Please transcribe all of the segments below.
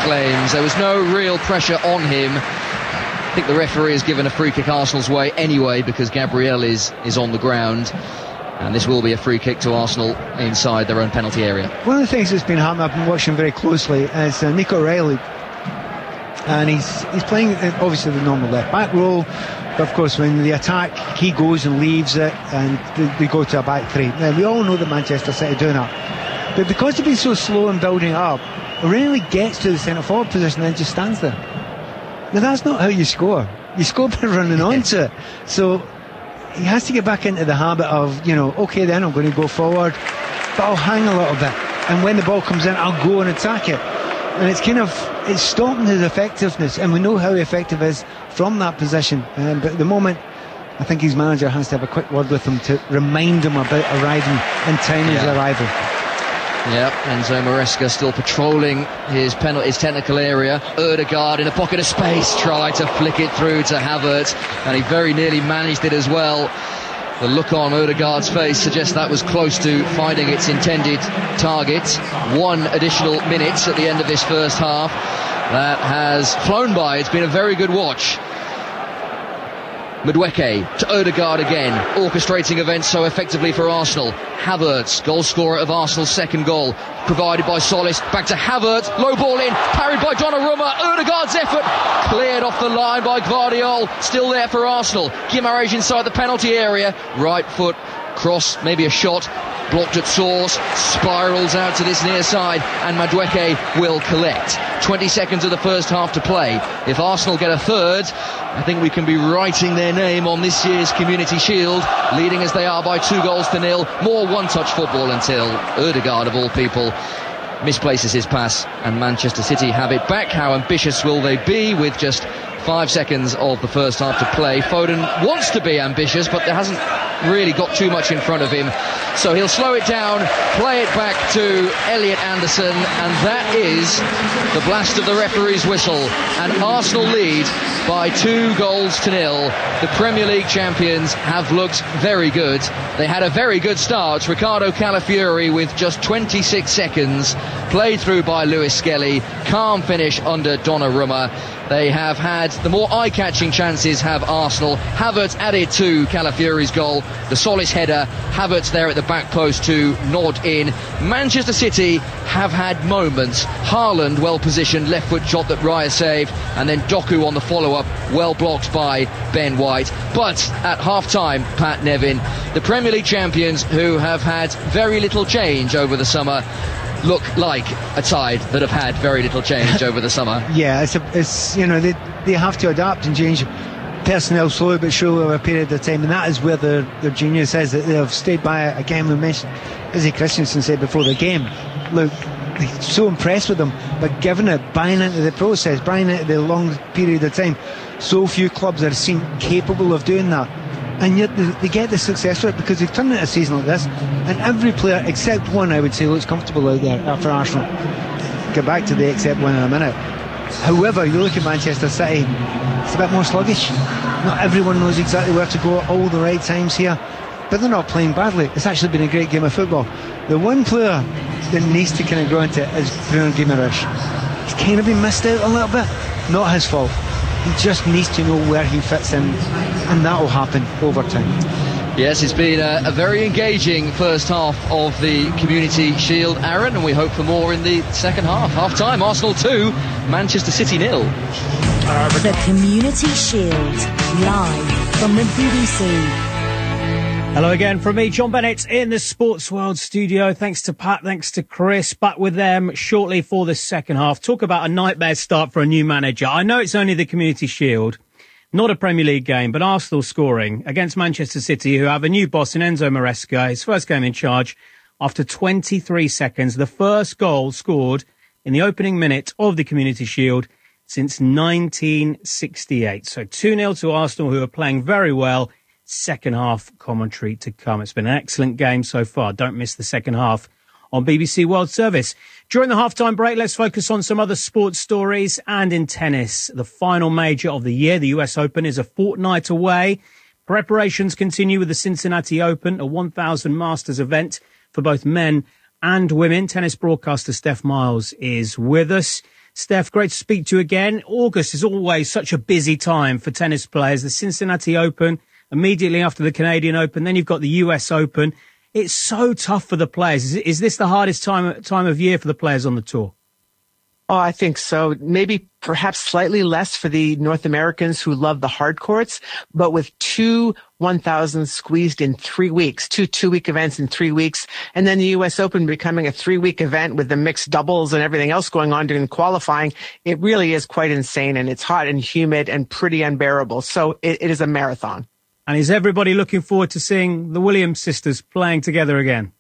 claims. There was no real pressure on him. I think the referee has given a free kick Arsenal's way anyway, because Gabriel is on the ground. And this will be a free kick to Arsenal inside their own penalty area. One of the things that's been happening, I've been watching very closely, is Nico O'Reilly. And he's playing, obviously, the normal left-back role. But of course, when the attack, he goes and leaves it, and they go to a back three. Now, we all know that Manchester City are doing that. But because they've been so slow in building it up, O'Reilly gets to the centre-forward position and just stands there. Now, that's not how you score. You score by running onto it. So he has to get back into the habit of, OK, then I'm going to go forward, but I'll hang a little bit. And when the ball comes in, I'll go and attack it. And it's stopping his effectiveness, and we know how effective he is from that position. But at the moment, I think his manager has to have a quick word with him to remind him about arriving and timing his arrival. Yep, Enzo Maresca still patrolling his technical area. Ødegaard in a pocket of space, tried to flick it through to Havertz, and he very nearly managed it as well. The look on Ødegaard's face suggests that was close to finding its intended target. 1 additional minute at the end of this first half. That has flown by. It's been a very good watch. Madueke to Ødegaard again, orchestrating events so effectively for Arsenal. Havertz, goal scorer of Arsenal's second goal, provided by Solis. Back to Havertz, low ball in, parried by Donnarumma. Ødegaard's effort cleared off the line by Gvardiol. Still there for Arsenal. Guimarães inside the penalty area. Right foot cross, maybe a shot. Blocked at source, spirals out to this near side, and Madueke will collect. 20 seconds of the first half to play. If Arsenal get a third, I think we can be writing their name on this year's Community Shield, leading as they are by 2-0. More one-touch football until Ødegaard, of all people, misplaces his pass, and Manchester City have it back. How ambitious will they be with just 5 seconds of the first half to play? Foden wants to be ambitious, but there hasn't really got too much in front of him, so he'll slow it down, play it back to Elliot Anderson, and that is the blast of the referee's whistle, and Arsenal lead by 2-0. The Premier League champions have looked very good. They had a very good start. Ricardo Calafiori with just 26 seconds, played through by Lewis Skelly, calm finish under Donnarumma. They have had the more eye-catching chances, have Arsenal. Havertz added to Calafiori's goal. The Solis header, Havertz there at the back post to nod in. Manchester City have had moments. Haaland well positioned, left foot shot that Raya saved, and then Doku on the follow-up, well blocked by Ben White. But at half-time, Pat Nevin, the Premier League champions, who have had very little change over the summer, look like a side that have had very little change over the summer. Yeah, it's they have to adapt and change personnel slowly but surely over a period of time, and that is where their genius is, that they have stayed by it. Again, we mentioned, Izzy Christensen said before the game, look, they're so impressed with them, but given it, buying into the process, buying into the long period of time, so few clubs are seen capable of doing that. And yet they get the success with it because they've turned it a season like this, and every player except one, I would say, looks comfortable out there for Arsenal. Get back to the except one in a minute. However, you look at Manchester City, it's a bit more sluggish. Not everyone knows exactly where to go at all the right times here, but they're not playing badly. It's actually been a great game of football. The one player that needs to kind of grow into it is Bruno Guimarães. He's kind of been missed out a little bit. Not his fault. He just needs to know where he fits in, and that will happen over time. Yes, it's been a very engaging first half of the Community Shield, Aaron, and we hope for more in the second half. Half-time, Arsenal 2, Manchester City 0. The Community Shield, live from the BBC. Hello again from me, John Bennett, in the Sports World studio. Thanks to Pat, thanks to Chris. Back with them shortly for the second half. Talk about a nightmare start for a new manager. I know it's only the Community Shield, not a Premier League game, but Arsenal scoring against Manchester City, who have a new boss in Enzo Maresca, his first game in charge after 23 seconds. The first goal scored in the opening minute of the Community Shield since 1968. So 2-0 to Arsenal, who are playing very well. Second half commentary to come. It's been an excellent game so far. Don't miss the second half on BBC World Service. During the halftime break, let's focus on some other sports stories. And in tennis, the final major of the year, the US Open, is a fortnight away. Preparations continue with the Cincinnati Open, a 1,000 Masters event for both men and women. Tennis broadcaster Steph Miles is with us. Steph, great to speak to you again. August is always such a busy time for tennis players. The Cincinnati Open, immediately after the Canadian Open, then you've got the US Open. It's so tough for the players. Is this the hardest time of year for the players on the tour? Oh, I think so. Maybe perhaps slightly less for the North Americans who love the hard courts, but with two 1,000 squeezed in 3 weeks, two 2-week events in 3 weeks, and then the U.S. Open becoming a 3-week event with the mixed doubles and everything else going on during qualifying, it really is quite insane, and it's hot and humid and pretty unbearable. So it is a marathon. And is everybody looking forward to seeing the Williams sisters playing together again?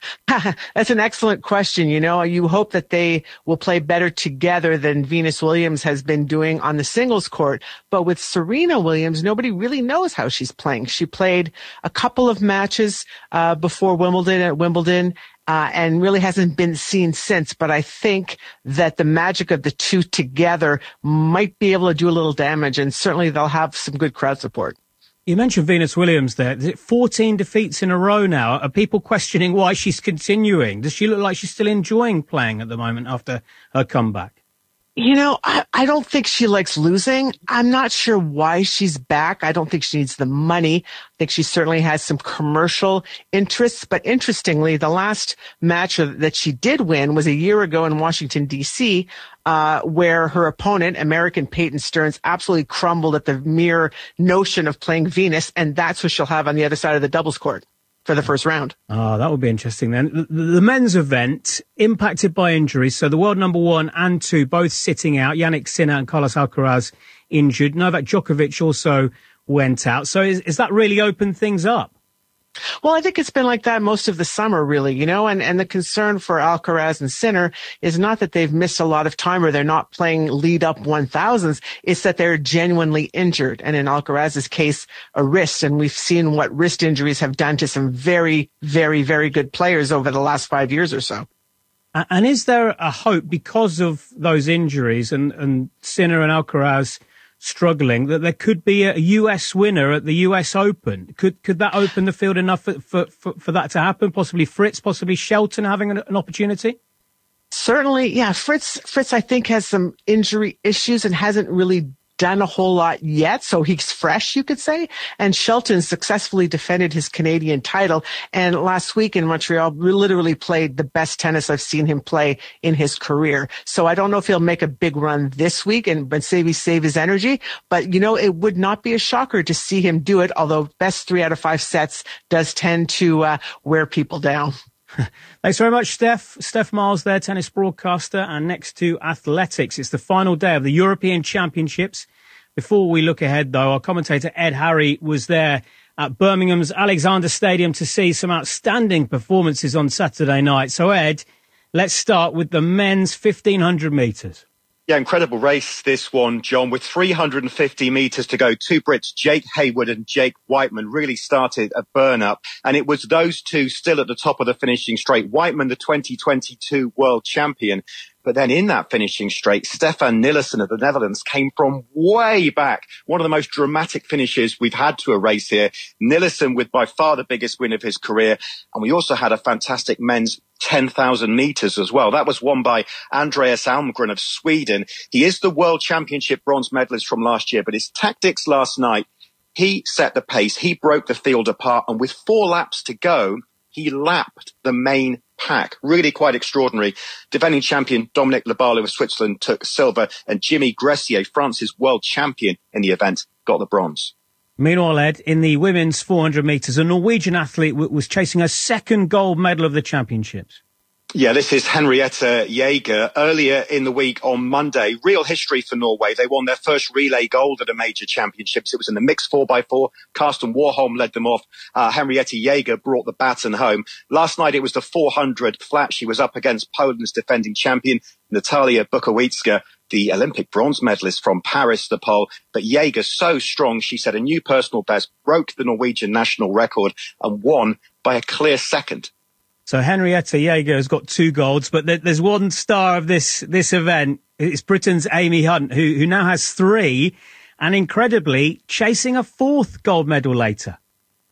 That's an excellent question. You know, you hope that they will play better together than Venus Williams has been doing on the singles court. But with Serena Williams, nobody really knows how she's playing. She played a couple of matches before Wimbledon, and really hasn't been seen since. But I think that the magic of the two together might be able to do a little damage, and certainly they'll have some good crowd support. You mentioned Venus Williams there. Is it 14 defeats in a row now? Are people questioning why she's continuing? Does she look like she's still enjoying playing at the moment after her comeback? You know, I don't think she likes losing. I'm not sure why she's back. I don't think she needs the money. I think she certainly has some commercial interests. But interestingly, the last match that she did win was a year ago in Washington, D.C., where her opponent, American Peyton Stearns, absolutely crumbled at the mere notion of playing Venus. And that's what she'll have on the other side of the doubles court for the first round. Oh, that would be interesting then. The men's event impacted by injuries. So the world number 1 and 2 both sitting out. Jannik Sinner and Carlos Alcaraz injured. Novak Djokovic also went out. So is that really opened things up? Well, I think it's been like that most of the summer, really, you know, and the concern for Alcaraz and Sinner is not that they've missed a lot of time or they're not playing lead up 1000s. It's that they're genuinely injured. And in Alcaraz's case, a wrist. And we've seen what wrist injuries have done to some very, very, very good players over the last 5 years or so. And is there a hope because of those injuries and Sinner and Alcaraz struggling that there could be a US winner at the US Open? Could that open the field enough for that to happen? Possibly Fritz, possibly Shelton having an opportunity? Certainly, yeah. Fritz, I think, has some injury issues and hasn't really done a whole lot yet, so he's fresh, you could say. And Shelton successfully defended his Canadian title, and last week in Montreal literally played the best tennis I've seen him play in his career. So I don't know if he'll make a big run this week and save his energy, but you know, it would not be a shocker to see him do it, although best 3 out of 5 sets does tend to wear people down. Thanks very much, Steph. Steph Miles there, tennis broadcaster. And next to athletics, it's the final day of the European Championships. Before we look ahead, though, our commentator Ed Harry was there at Birmingham's Alexander Stadium to see some outstanding performances on Saturday night. So, Ed, let's start with the men's 1,500 metres. Yeah, incredible race, this one, John, with 350 metres to go. Two Brits, Jake Hayward and Jake Whiteman, really started a burn-up. And it was those two still at the top of the finishing straight. Whiteman, the 2022 world champion. But then in that finishing straight, Stefan Nilsson of the Netherlands came from way back. One of the most dramatic finishes we've had to a race here. Nilsson with by far the biggest win of his career. And we also had a fantastic men's 10,000 metres as well. That was won by Andreas Almgren of Sweden. He is the World Championship bronze medalist from last year, but his tactics last night, he set the pace. He broke the field apart. And with 4 laps to go, he lapped the main pack. Really quite extraordinary. Defending champion Dominic Labalu of Switzerland took silver, and Jimmy Gressier, France's world champion in the event, got the bronze. Meanwhile, Ed, in the women's 400 metres, a Norwegian athlete was chasing her second gold medal of the championships. Yeah, this is Henriette Jaeger. Earlier in the week on Monday, real history for Norway. They won their first relay gold at a major championships. It was in the mixed 4x4. Karsten Warholm led them off. Henriette Jaeger brought the baton home. Last night, it was the 400 flat. She was up against Poland's defending champion, Natalia Bukowiecka, the Olympic bronze medalist from Paris, the pole. But Jaeger, so strong, she set a new personal best, broke the Norwegian national record, and won by a clear second. So Henriette Jaeger has got 2 golds, but there's one star of this event. It's Britain's Amy Hunt, who now has 3, and incredibly chasing a 4th gold medal later.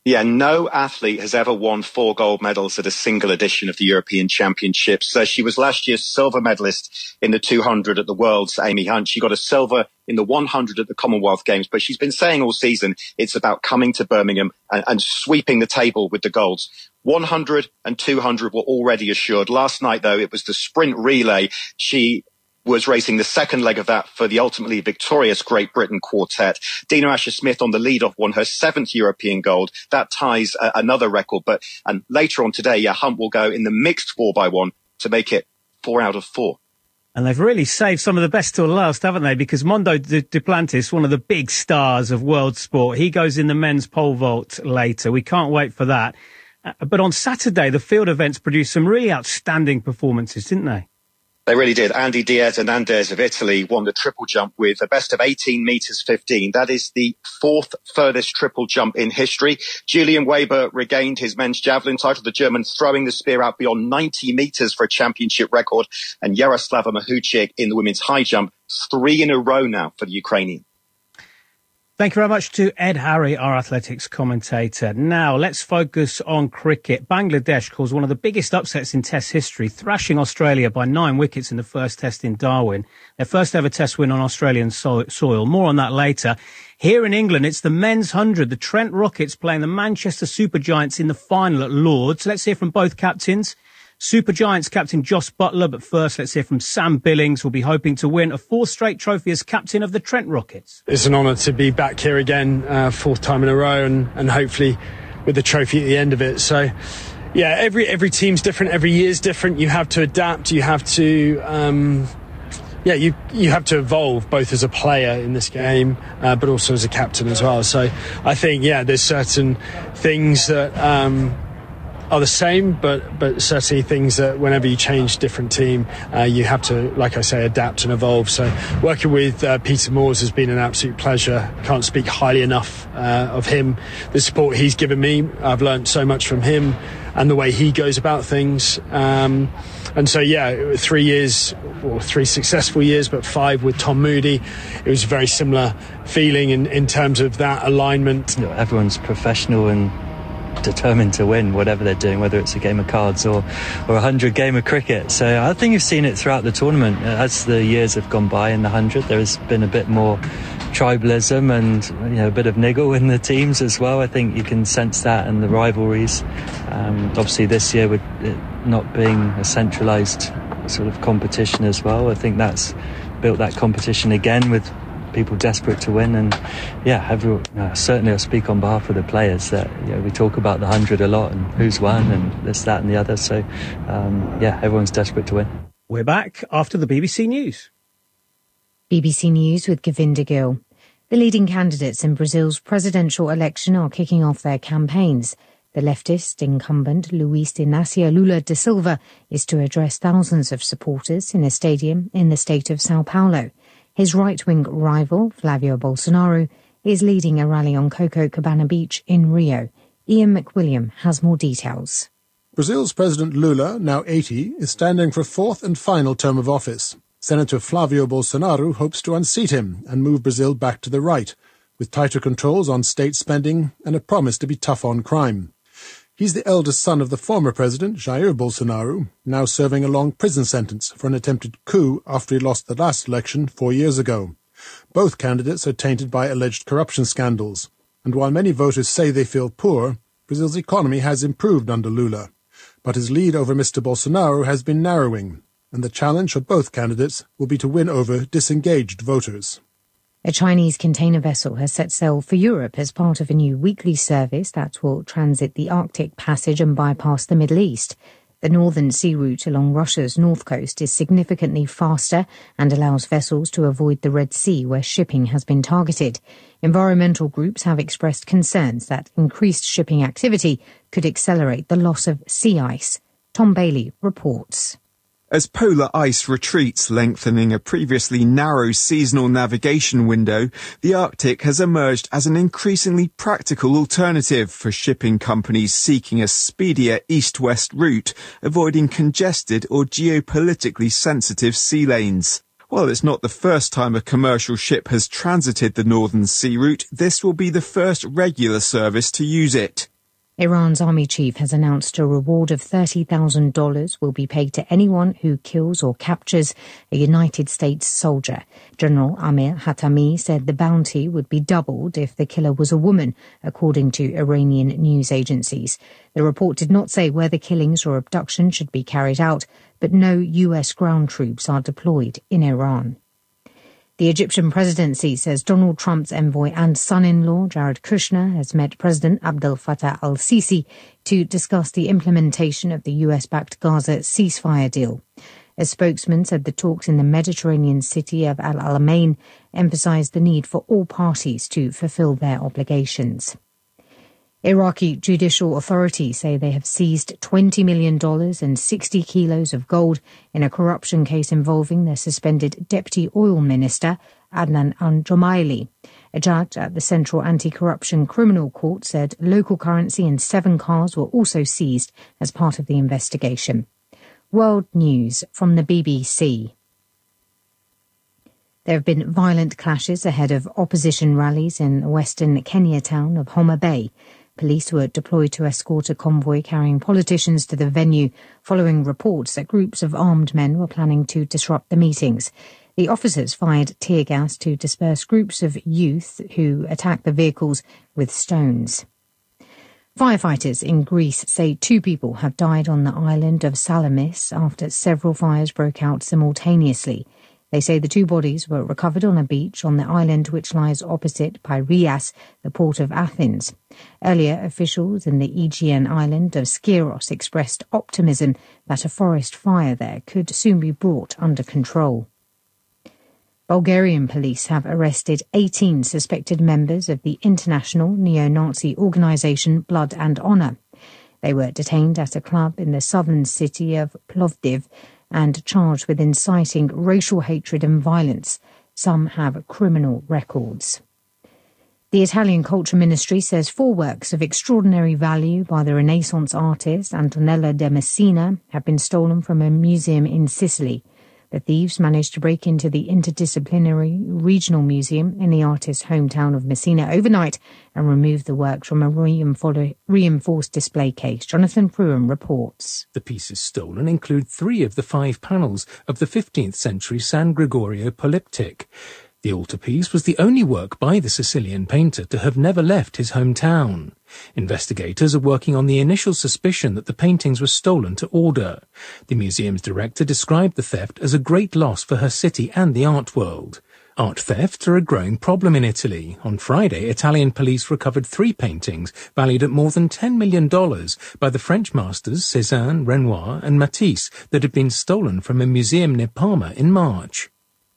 Yeah, no athlete has ever won 4 gold medals at a single edition of the European Championships. She was last year's silver medalist in the 200 at the Worlds, Amy Hunt. She got a silver in the 100 at the Commonwealth Games, but she's been saying all season it's about coming to Birmingham and sweeping the table with the golds. 100 and 200 were already assured. Last night, though, it was the sprint relay. She was racing the second leg of that for the ultimately victorious Great Britain quartet. Dina Asher-Smith on the lead-off won her 7th European gold. That ties another record. And later on today, Hunt will go in the mixed 4x1 to make it 4 out of 4. And they've really saved some of the best till last, haven't they? Because Mondo Duplantis, one of the big stars of world sport, he goes in the men's pole vault later. We can't wait for that. But on Saturday, the field events produced some really outstanding performances, didn't they? They really did. Andy Diaz Hernandez of Italy won the triple jump with a best of 18 metres 15. That is the 4th furthest triple jump in history. Julian Weber regained his men's javelin title, the German throwing the spear out beyond 90 metres for a championship record. And Yaroslava Mahuchik in the women's high jump, 3 in a row now for the Ukrainian. Thank you very much to Ed Harry, our athletics commentator. Now, let's focus on cricket. Bangladesh caused one of the biggest upsets in Test history, thrashing Australia by 9 wickets in the first Test in Darwin. Their first ever Test win on Australian soil. More on that later. Here in England, it's the men's 100. The Trent Rockets playing the Manchester Supergiants in the final at Lords. Let's hear from both captains. Supergiants captain Jos Buttler, but first let's hear from Sam Billings, who'll be hoping to win a 4th straight trophy as captain of the Trent Rockets. It's an honour to be back here again, 4th time in a row, and hopefully with the trophy at the end of it. So, yeah, every team's different, every year's different. You have to adapt, you have to... you have to evolve both as a player in this game, but also as a captain as well. So I think, there's certain things that are the same, but certainly things that whenever you change different team, you have to, like I say, adapt and evolve. So working with Peter Moores has been an absolute pleasure. Can't speak highly enough of him. The support he's given me, I've learned so much from him and the way he goes about things. And so, 3 years, or 3 successful years, but 5 with Tom Moody. It was a very similar feeling in terms of that alignment. Everyone's professional and determined to win whatever they're doing, whether it's a game of cards or 100 game of cricket. So I think you've seen it throughout the tournament. As the years have gone by in the 100, there has been a bit more tribalism and a bit of niggle in the teams as well. I think you can sense that, and the rivalries. Obviously this year with it not being a centralised sort of competition as well, I think that's built that competition again with people desperate to win. And everyone, certainly I speak on behalf of the players that we talk about the 100 a lot and who's won and this, that and the other. So everyone's desperate to win. We're back after the BBC News. BBC News with Govinda Gill. The leading candidates in Brazil's presidential election are kicking off their campaigns. The leftist incumbent Luiz Inácio Lula da Silva is to address thousands of supporters in a stadium in the state of Sao Paulo. His right-wing rival, Flavio Bolsonaro, is leading a rally on Copacabana Beach in Rio. Ian McWilliam has more details. Brazil's President Lula, now 80, is standing for a 4th and final term of office. Senator Flavio Bolsonaro hopes to unseat him and move Brazil back to the right, with tighter controls on state spending and a promise to be tough on crime. He's the eldest son of the former president, Jair Bolsonaro, now serving a long prison sentence for an attempted coup after he lost the last election 4 years ago. Both candidates are tainted by alleged corruption scandals, and while many voters say they feel poor, Brazil's economy has improved under Lula. But his lead over Mr. Bolsonaro has been narrowing, and the challenge for both candidates will be to win over disengaged voters. A Chinese container vessel has set sail for Europe as part of a new weekly service that will transit the Arctic Passage and bypass the Middle East. The northern sea route along Russia's north coast is significantly faster and allows vessels to avoid the Red Sea, where shipping has been targeted. Environmental groups have expressed concerns that increased shipping activity could accelerate the loss of sea ice. Tom Bailey reports. As polar ice retreats, lengthening a previously narrow seasonal navigation window, the Arctic has emerged as an increasingly practical alternative for shipping companies seeking a speedier east-west route, avoiding congested or geopolitically sensitive sea lanes. While it's not the first time a commercial ship has transited the northern sea route, this will be the first regular service to use it. Iran's army chief has announced a reward of $30,000 will be paid to anyone who kills or captures a United States soldier. General Amir Hatami said the bounty would be doubled if the killer was a woman, according to Iranian news agencies. The report did not say where the killings or abduction should be carried out, but no US ground troops are deployed in Iran. The Egyptian presidency says Donald Trump's envoy and son-in-law, Jared Kushner, has met President Abdel Fattah al-Sisi to discuss the implementation of the US-backed Gaza ceasefire deal. A spokesman said the talks in the Mediterranean city of Al Alamein emphasized the need for all parties to fulfill their obligations. Iraqi judicial authorities say they have seized $20 million and 60 kilos of gold in a corruption case involving the suspended deputy oil minister, Adnan al-Jumaili. A judge at the Central Anti-Corruption Criminal Court said local currency and 7 cars were also seized as part of the investigation. World News from the BBC. There have been violent clashes ahead of opposition rallies in the western Kenya town of Homa Bay. Police were deployed to escort a convoy carrying politicians to the venue following reports that groups of armed men were planning to disrupt the meetings. The officers fired tear gas to disperse groups of youth who attacked the vehicles with stones. Firefighters in Greece say 2 people have died on the island of Salamis after several fires broke out simultaneously. They say the 2 bodies were recovered on a beach on the island which lies opposite Piraeus, the port of Athens. Earlier, officials in the Aegean island of Skiros expressed optimism that a forest fire there could soon be brought under control. Bulgarian police have arrested 18 suspected members of the international neo-Nazi organisation Blood and Honour. They were detained at a club in the southern city of Plovdiv and charged with inciting racial hatred and violence. Some have criminal records. The Italian Culture Ministry says 4 works of extraordinary value by the Renaissance artist Antonella de Messina have been stolen from a museum in Sicily. The thieves managed to break into the interdisciplinary regional museum in the artist's hometown of Messina overnight and remove the works from a reinforced display case. Jonathan Pruham reports. The pieces stolen include 3 of the 5 panels of the 15th century San Gregorio polyptych. The altarpiece was the only work by the Sicilian painter to have never left his hometown. Investigators are working on the initial suspicion that the paintings were stolen to order. The museum's director described the theft as a great loss for her city and the art world. Art thefts are a growing problem in Italy. On Friday, Italian police recovered 3 paintings valued at more than $10 million by the French masters Cézanne, Renoir and Matisse that had been stolen from a museum near Parma in March.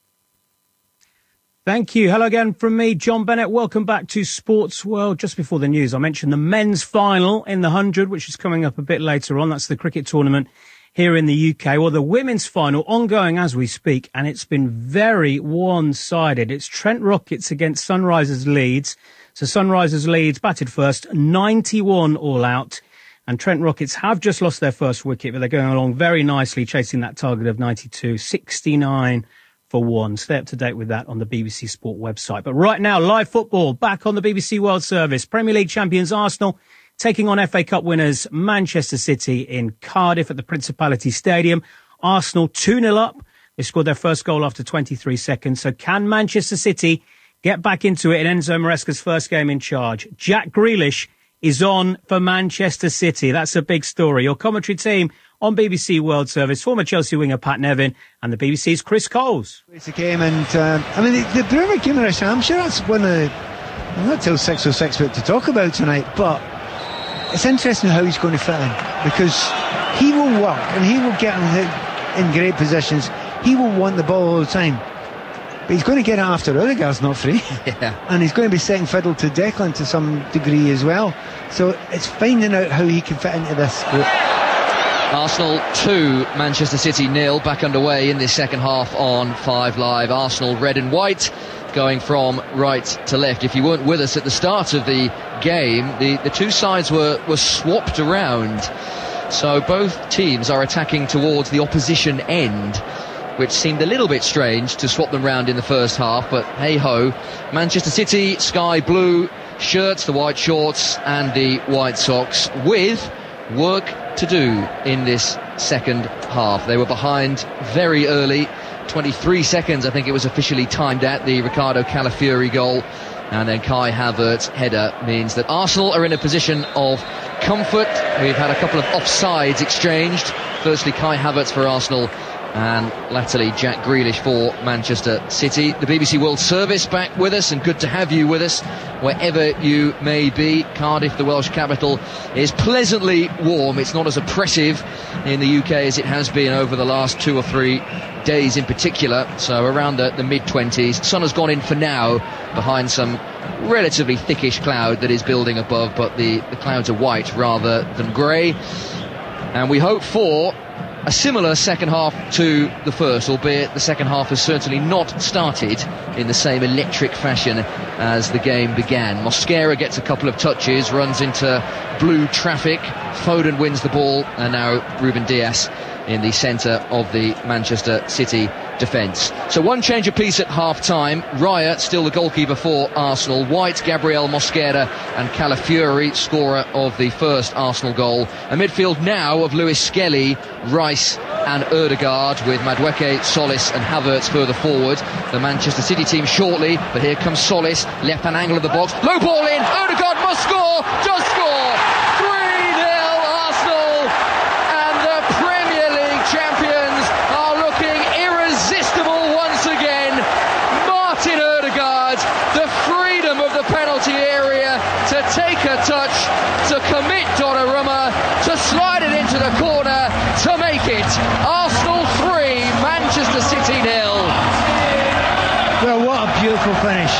Thank you. Hello again from me, John Bennett. Welcome back to Sports World. Just before the news, I mentioned the men's final in the 100, which is coming up a bit later on. That's the cricket tournament here in the UK. Well, the women's final ongoing as we speak, and it's been very one-sided. It's Trent Rockets against Sunrisers Leeds. So Sunrisers Leeds batted first, 91 all out. And Trent Rockets have just lost their first wicket, but they're going along very nicely, chasing that target of 92, 69 for 1. Stay up to date with that on the BBC Sport website. But right now, live football back on the BBC World Service. Premier League champions Arsenal taking on FA Cup winners Manchester City in Cardiff at the Principality Stadium. Arsenal 2-0 up. They scored their first goal after 23 seconds. So can Manchester City get back into it in Enzo Maresca's first game in charge? Jack Grealish is on for Manchester City. That's a big story. Your commentary team on BBC World Service, former Chelsea winger Pat Nevin and the BBC's Chris Coles. It's a game, and the Brewer game in Hampshire, that's one of I'm not till 6:06 to talk about tonight, but it's interesting how he's going to fit in, because he will work and he will get in great positions. He will want the ball all the time, but he's going to get it after Odegaard's not free. Yeah. And he's going to be setting fiddle to Declan to some degree as well. So it's finding out how he can fit into this group. Arsenal 2, Manchester City 0, back underway in this second half on 5 Live. Arsenal red and white going from right to left. If you weren't with us at the start of the game, the two sides were swapped around. So both teams are attacking towards the opposition end, which seemed a little bit strange to swap them round in the first half, but hey-ho. Manchester City, sky blue shirts, the white shorts and the white socks, with work to do in this second half. They were behind very early, 23 seconds I think it was officially timed at, the Ricardo Calafiori goal, and then Kai Havertz's header means that Arsenal are in a position of comfort. We've had a couple of offsides exchanged. Firstly, Kai Havertz for Arsenal, and latterly Jack Grealish for Manchester City. The BBC World Service back with us, and good to have you with us wherever you may be. Cardiff, the Welsh capital, is pleasantly warm. It's not as oppressive in the UK as it has been over the last 2 or 3 days in particular, so around the mid-20s. Sun has gone in for now behind some relatively thickish cloud that is building above, but the clouds are white rather than grey, and we hope for a similar second half to the first, albeit the second half has certainly not started in the same electric fashion as the game began. Mosquera gets a couple of touches, runs into blue traffic, Foden wins the ball, and now Ruben Dias in the centre of the Manchester City defence. So one change apiece at half-time. Raya still the goalkeeper for Arsenal. White, Gabriel Mosquera and Calafiori, scorer of the first Arsenal goal. A midfield now of Lewis Skelly, Rice and Ødegaard, with Madueke, Solis and Havertz further forward. The Manchester City team shortly, but here comes Solis, left-hand angle of the box, low ball in, Ødegaard must score, does score! 3-0 Arsenal, and the Premier League champions are looking irresistible once again. Martin Ødegaard, the freedom of the penalty area to take a touch, to commit Donnarumma, to slide it into the corner, to make it Arsenal 3, Manchester City 0. Well, what a beautiful finish.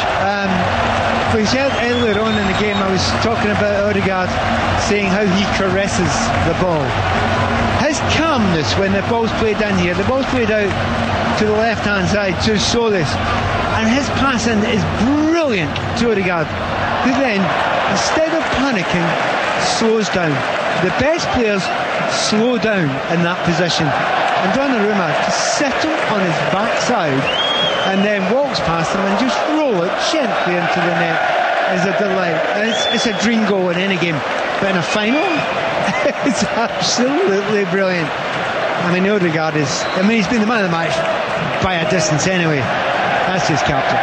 We said earlier on in the game, I was talking about Ødegaard saying how he caresses the ball. His calmness when the ball's played in here, the ball's played out to the left hand side to Solis, and his passing is brilliant to Ødegaard, who then, instead of panicking, slows down. The best players slow down in that position, and Donnarumma to settle on his backside and then walks past him and just roll it gently into the net is a delight. And it's a dream goal in any game, but in a final it's absolutely brilliant. I mean, Ødegaard he's been the man of the match by a distance anyway. That's his captain.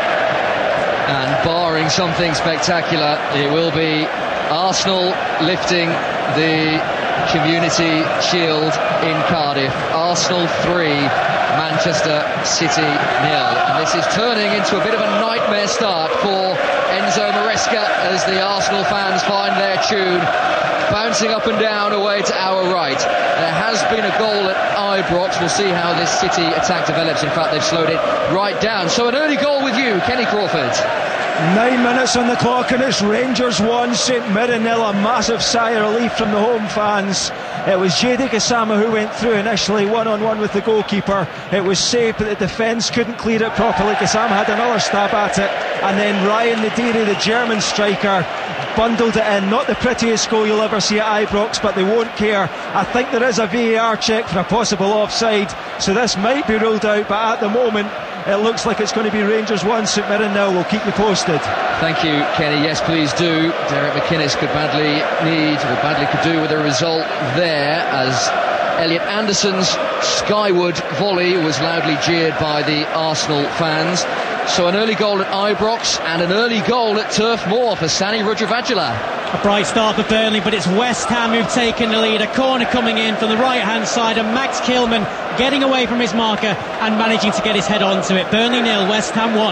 And barring something spectacular, it will be Arsenal lifting the Community Shield in Cardiff. Arsenal 3, Manchester City 0. And this is turning into a bit of a nightmare start for Enzo Maresca as the Arsenal fans find their tune, bouncing up and down away to our right. There has been a goal at Ibrox. We'll see how this City attack develops. In fact, they've slowed it right down. So an early goal with you, Kenny Crawford. 9 minutes on the clock and it's Rangers 1, St Mirren 0. A massive sigh of relief from the home fans. It was Jadon Gassama who went through initially one-on-one with the goalkeeper. It was safe, but the defence couldn't clear it properly. Gassama had another stab at it, and then Ryan Nadiri, the German striker, bundled it in. Not the prettiest goal you'll ever see at Ibrox, but they won't care. I think there is a VAR check for a possible offside, so this might be ruled out, but at the moment it looks like it's going to be Rangers 1, St Mirren 0. We'll keep you posted. Thank you, Kenny. Yes, please do. Derek McInnes could badly could do with a result there, as Elliot Anderson's skyward volley was loudly jeered by the Arsenal fans. So an early goal at Ibrox and an early goal at Turf Moor for Sani Rudravajula. A bright start for Burnley, but it's West Ham who've taken the lead. A corner coming in from the right-hand side, and Max Kilman getting away from his marker and managing to get his head onto it. Burnley 0, West Ham 1.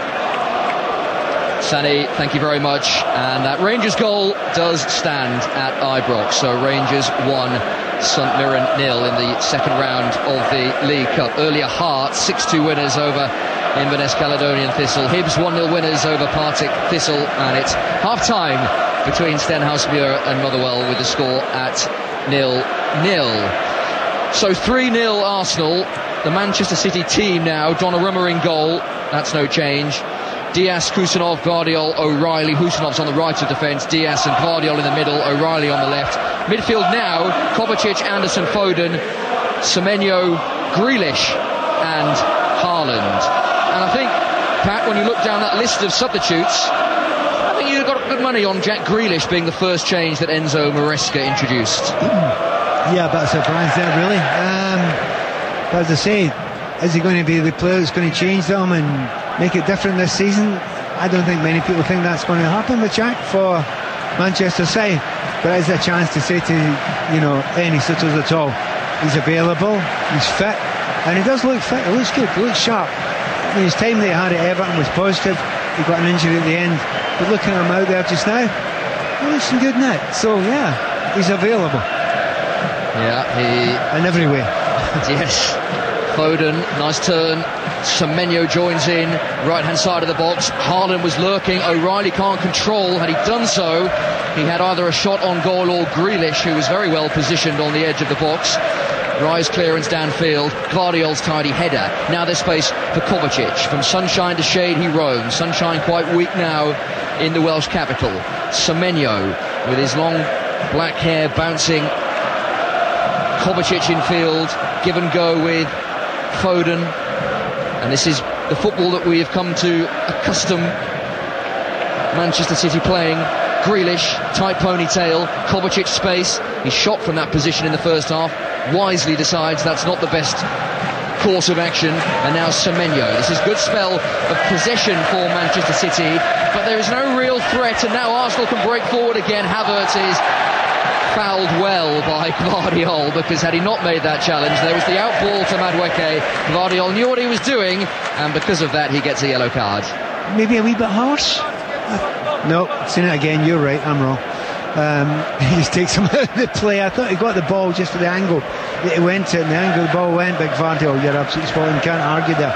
Sani, thank you very much. And that Rangers goal does stand at Ibrox. So Rangers 1, St Mirren 0 in the second round of the League Cup. Earlier Hearts 6-2 winners over Inverness Caledonian Thistle. Hibs 1-0 winners over Partick Thistle, and it's half-time between Stenhousemuir and Motherwell with the score at 0-0. So 3-0 Arsenal. The Manchester City team now, Donnarumma in goal, that's no change. Dias, Kusanov, Gvardiol, O'Reilly. Husanov's on the right of defence, Dias and Gvardiol in the middle, O'Reilly on the left. Midfield now, Kovacic, Anderson, Foden, Semenyo, Grealish and Haaland. And I think, Pat, when you look down that list of substitutes, I think you've got good money on Jack Grealish being the first change that Enzo Maresca introduced. Yeah, but a surprise there, really. But as I say, is he going to be the player that's going to change them and make it different this season? I don't think many people think that's going to happen with Jack for Manchester City. But it's a chance to say to, any sitters at all, he's available, he's fit, and he does look fit, he looks good, he looks sharp. I mean, his time that he had at Everton was positive. He got an injury at the end, but looking at him out there just now, he looks in good nick. So yeah, he's available. Yeah, in every way. Yes. Foden, nice turn. Semenyo joins in, right hand side of the box. Haaland was lurking, O'Reilly can't control. Had he done so, he had either a shot on goal or Grealish, who was very well positioned on the edge of the box. Rise clearance downfield, Gvardiol's tidy header. Now there's space for Kovacic. From sunshine to shade he roams. Sunshine quite weak now in the Welsh capital. Semenyo with his long black hair bouncing. Kovacic in field, give and go with Foden. And this is the football that we have come to accustom Manchester City playing. Grealish, tight ponytail, Kovacic space. He shot from that position in the first half. Wisely decides that's not the best course of action. And now Semenyo. This is good spell of possession for Manchester City, but there is no real threat. And now Arsenal can break forward again. Havertz is fouled well by Gvardiol, because had he not made that challenge, there was the out ball to Madueke. Gvardiol knew what he was doing, and because of that he gets a yellow card. Maybe a wee bit harsh. No, seen it again, you're right, I'm wrong. He just takes him out of the play. I thought he got the ball just for the angle that he went to, and the angle the ball went. Big Gvardiol, you're absolutely spot on, can't argue there.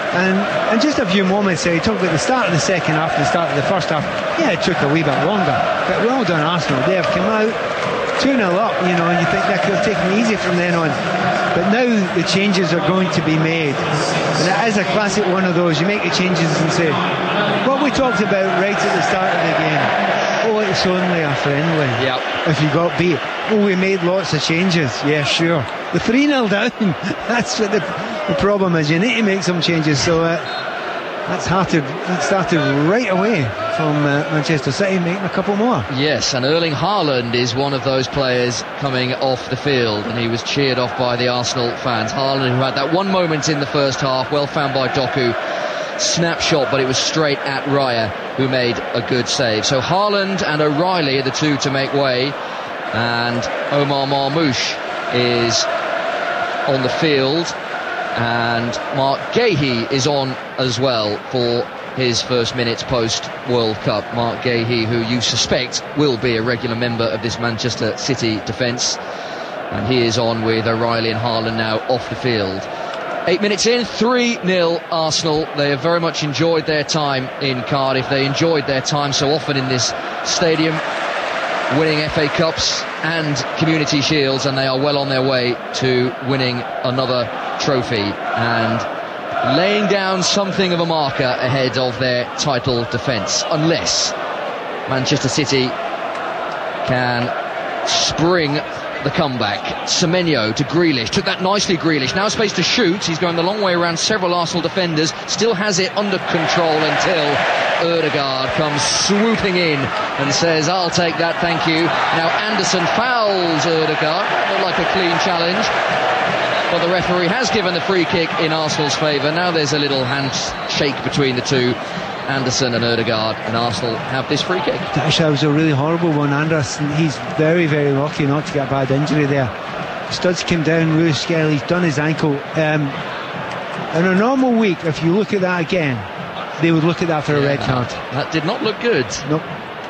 And just a few moments there, he talked about the start of the second half and the start of the first half. Yeah, it took a wee bit longer, but well done Arsenal. They have come out 2-0 up, and you think that could have taken it easy from then on. But now the changes are going to be made, and it is a classic one of those. You make the changes and say, what we talked about right at the start of the game, it's only a friendly. Yep. If you got beat, we made lots of changes. Yeah, sure. The 3-0 down, that's what the problem is. You need to make some changes. So that started right away from Manchester City, making a couple more. Yes, and Erling Haaland is one of those players coming off the field, and he was cheered off by the Arsenal fans. Haaland, who had that one moment in the first half, well found by Doku, snapshot, but it was straight at Raya, who made a good save. So Haaland and O'Reilly are the two to make way, and Omar Marmoush is on the field, and Mark Gahey is on as well for his first minutes post World Cup. Mark Gahey, who you suspect will be a regular member of this Manchester City defence, and he is on with O'Reilly and Haaland now off the field. 8 minutes in, 3-0 Arsenal. They have very much enjoyed their time in Cardiff. They enjoyed their time so often in this stadium, winning FA Cups and Community Shields, and they are well on their way to winning another trophy and laying down something of a marker ahead of their title defence, unless Manchester City can spring the comeback. Semenyo to Grealish, took that nicely Grealish, now space to shoot. He's going the long way around several Arsenal defenders, still has it under control until Ødegaard comes swooping in and says, I'll take that, thank you. Now Anderson fouls Ødegaard, not like a clean challenge, but the referee has given the free kick in Arsenal's favour. Now there's a little handshake between the two, Anderson and Ødegaard, and Arsenal have this free kick. Actually, that was a really horrible one. Anderson, he's very, very lucky not to get a bad injury there. Studs came down really scary. He's done his ankle. In a normal week, if you look at that again, they would look at that for a red card. That did not look good. Nope.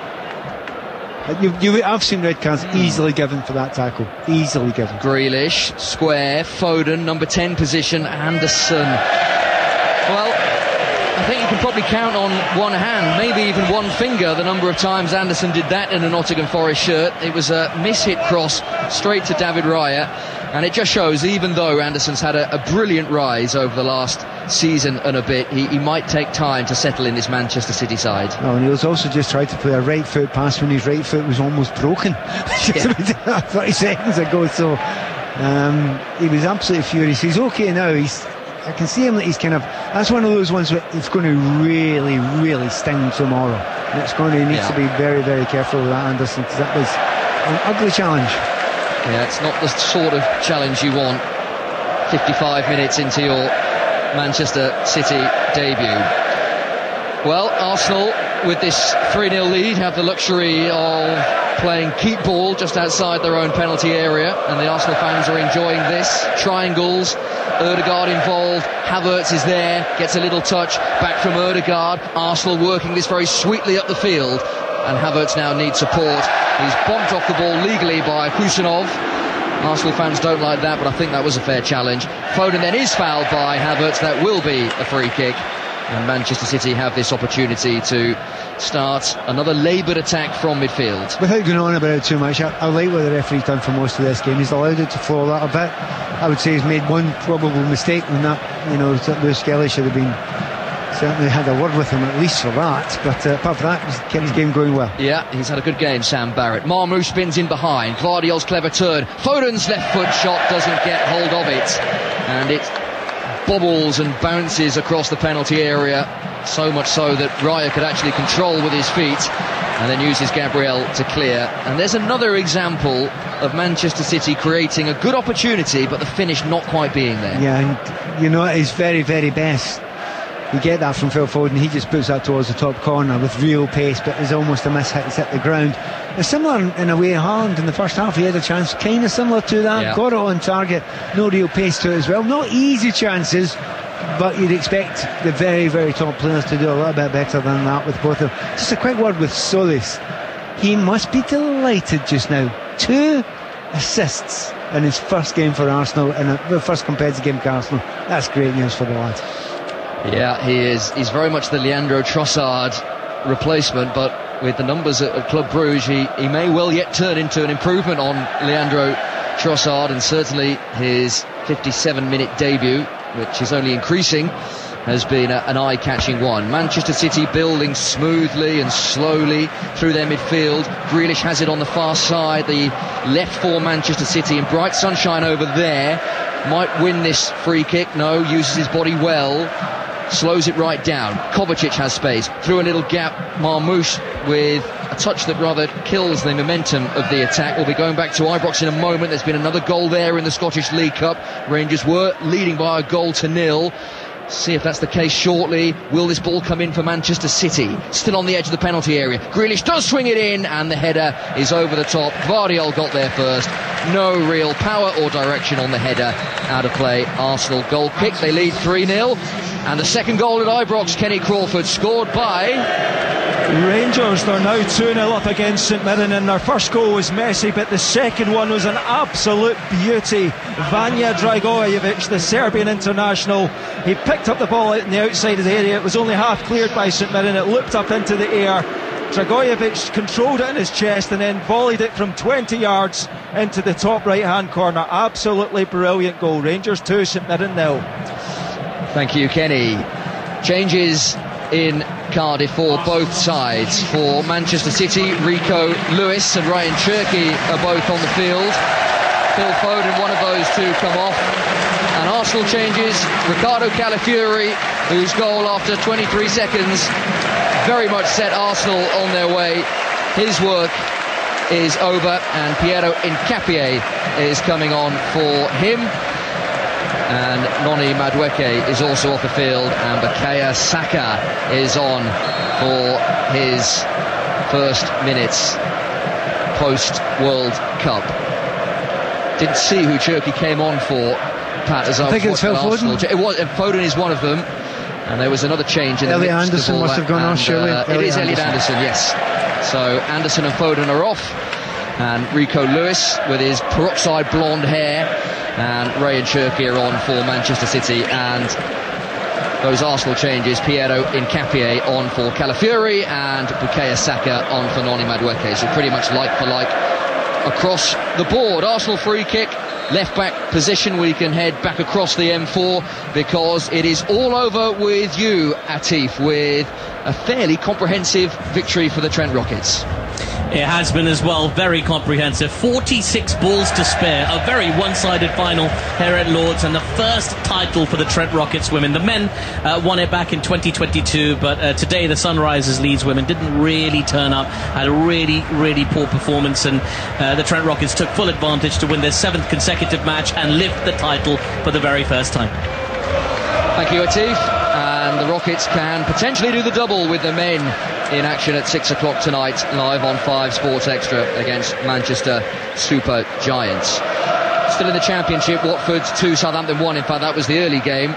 I've seen red cards easily given for that tackle. Easily given. Grealish, square, Foden, number 10 position, Anderson. Well, I think you can probably count on one hand, maybe even one finger, the number of times Anderson did that in a Nottingham Forest shirt. It was a miss-hit cross straight to David Raya, and it just shows, even though Anderson's had a brilliant rise over the last season and a bit, he might take time to settle in this Manchester City side. Oh, and he was also just trying to play a right foot pass when his right foot was almost broken just about 30 seconds ago, so he was absolutely furious. He's okay now, I can see him that he's kind of, that's one of those ones that it's going to really, really sting tomorrow. And it's going to need to be very, very careful with that, Anderson, because that was an ugly challenge. Yeah, it's not the sort of challenge you want 55 minutes into your Manchester City debut. Well, Arsenal, with this 3-0 lead, have the luxury of playing keep ball just outside their own penalty area, and the Arsenal fans are enjoying this. Triangles, Ødegaard involved, Havertz is there, gets a little touch, back from Ødegaard. Arsenal working this very sweetly up the field, and Havertz now needs support. He's bumped off the ball legally by Husanov. Arsenal fans don't like that, but I think that was a fair challenge. Foden then is fouled by Havertz. That will be a free kick. And Manchester City have this opportunity to start another laboured attack from midfield. Without going on about it too much, I like what the referee's done for most of this game. He's allowed it to flow a little bit. I would say he's made one probable mistake when that Lewis Kelly should have been, certainly had a word with him at least for that. But apart from that, he's kept his game going well. Yeah, he's had a good game, Sam Barrett. Marmoush spins in behind. Gvardiol's clever turn. Foden's left foot shot doesn't get hold of it. And it bobbles and bounces across the penalty area, so much so that Raya could actually control with his feet and then uses Gabriel to clear. And there's another example of Manchester City creating a good opportunity, but the finish not quite being there. Yeah, and at his very, very best, you get that from Phil Foden. He just puts that towards the top corner with real pace, but it's almost a miss hit. It's hit the ground. It's similar in a way. Haaland in the first half, he had a chance kind of similar to that. Yeah. Got it on target. No real pace to it as well. Not easy chances, but you'd expect the very, very top players to do a little bit better than that with both of them. Just a quick word with Solis. He must be delighted just now. 2 assists in his first game for Arsenal, in the first competitive game for Arsenal. That's great news for the lad. Yeah, he is. He's very much the Leandro Trossard replacement, but with the numbers at Club Brugge, he may well yet turn into an improvement on Leandro Trossard, and certainly his 57-minute debut, which is only increasing, has been an eye-catching one. Manchester City building smoothly and slowly through their midfield. Grealish has it on the far side, the left for Manchester City, in bright sunshine over there. Might win this free kick. No, uses his body well. Slows it right down. Kovacic has space. Through a little gap, Marmoush with a touch that rather kills the momentum of the attack. We'll be going back to Ibrox in a moment. There's been another goal there in the Scottish League Cup. Rangers were leading by a goal to nil. See if that's the case shortly. Will this ball come in for Manchester City? Still on the edge of the penalty area. Grealish does swing it in, and the header is over the top. Gvardiol got there first. No real power or direction on the header. Out of play. Arsenal goal kick. They lead 3-0. And the second goal at Ibrox, Kenny Crawford, scored by Rangers. They're now 2-0 up against St Mirren, and their first goal was messy, but the second one was an absolute beauty. Vanja Dragojevic, the Serbian international, he picked up the ball out in the outside of the area. It was only half cleared by St Mirren. It looped up into the air. Dragojevic controlled it in his chest and then volleyed it from 20 yards into the top right hand corner. Absolutely brilliant goal. Rangers 2, St Mirren 0. Thank you, Kenny. Changes in Cardiff for both sides. For Manchester City, Rico Lewis and Ryan Cherki are both on the field. Phil Foden, one of those two, come off. And Arsenal changes. Ricardo Calafiori, whose goal after 23 seconds very much set Arsenal on their way. His work is over, and Piero Hincapié is coming on for him. And Noni Madueke is also off the field, and Bukayo Saka is on for his first minutes post-World Cup. Didn't see who Cherki came on for, Pat, as I think it's Phil Foden. Foden is one of them. And there was another change in the Elliot midst Anderson of all must that, have gone off, surely. It is Elliot Anderson, yes. So Anderson and Foden are off, and Rico Lewis with his peroxide blonde hair, and Ray and Cherki are on for Manchester City. And those Arsenal changes, Piero Hincapié on for Calafiori and Bukayo Saka on for Noni Madueke. So pretty much like for like across the board. Arsenal free kick, left back position. We can head back across the M4 because it is all over with you, Atif, with a fairly comprehensive victory for the Trent Rockets. It has been as well, very comprehensive. 46 balls to spare, a very one-sided final here at Lord's, and the first title for the Trent Rockets women. The men won it back in 2022, but today the Sunrisers Leeds women didn't really turn up, had a really, really poor performance, and the Trent Rockets took full advantage to win their 7th consecutive match and lift the title for the very first time. Thank you, Atif. And the Rockets can potentially do the double with the men in action at 6 o'clock tonight, live on 5 Sports Extra against Manchester Super Giants. Still in the Championship, Watford 2, Southampton 1. In fact, that was the early game,